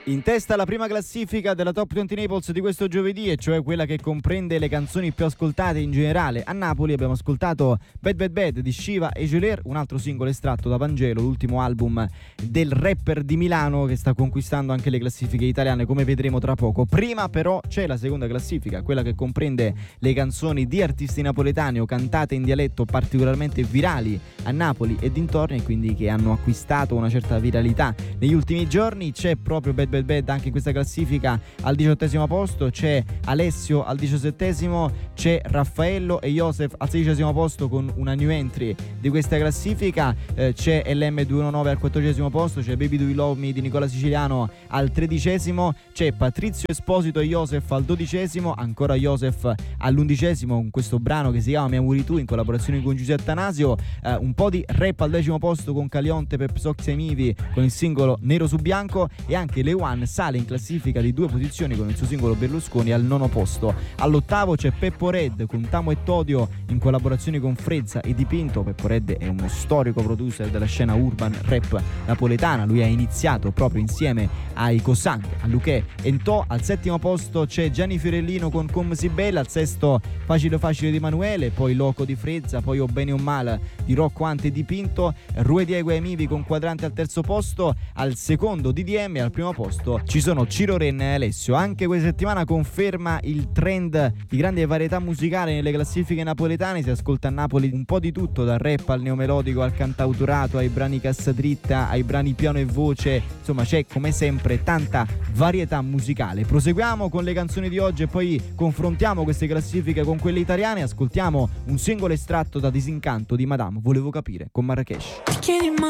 In testa alla prima classifica della Top 20 Naples di questo giovedì, e cioè quella che comprende le canzoni più ascoltate in generale. A Napoli abbiamo ascoltato Bad Bad Bad di Shiva e Geolier, un altro singolo estratto da Vangelo, l'ultimo album del rapper di Milano che sta conquistando anche le classifiche italiane, come vedremo tra poco. Prima però c'è la seconda classifica, quella che comprende le canzoni di artisti napoletani o cantate in dialetto particolarmente virali a Napoli e dintorni, quindi che hanno acquistato una certa viralità negli ultimi giorni. C'è proprio Bad Bad Bad anche in questa classifica al 18° posto, c'è Alessio al 17°, c'è Raffaello e Joseph al 16° posto con una new entry di questa classifica, c'è LM219 al 14° posto, c'è Baby Do You Love Me di Nicola Siciliano al 13°, c'è Patrizio Esposito e Joseph al 12°, ancora Joseph all'11° con questo brano che si chiama Mi auguri tu in collaborazione con Giuseppe Attanasio, un po' di rap al 10° posto con Calionte, Pep Sox e Mivi con il singolo Nero su Bianco, e anche Le One sale in classifica di 2 posizioni con il suo singolo Berlusconi al 9° posto. All'8° c'è Peppo Red con Tamo e Todio in collaborazione con Frezza e Dipinto. Peppo Red è uno storico producer della scena urban rap napoletana, lui ha iniziato proprio insieme ai Cosang, a Luché Entò. Al 7° posto c'è Gianni Fiorellino con Come si bella, al 6° Facile Facile di Emanuele, poi Loco di Frezza, poi O bene o male di Rocco Ante e Dipinto, Rue Diego e Mivi con Quadrante al 3° posto, al 2° DDM e al 1° posto ci sono Ciro Renna e Alessio. Anche questa settimana conferma il trend di grande varietà musicale nelle classifiche napoletane, si ascolta a Napoli un po' di tutto, dal rap al neomelodico al cantautorato ai brani cassadritta ai brani piano e voce, insomma c'è come sempre tanta varietà musicale. Proseguiamo con le canzoni di oggi e poi confrontiamo queste classifiche con quelle italiane. Ascoltiamo un singolo estratto da Disincanto di Madame, Volevo capire, con Marrakesh.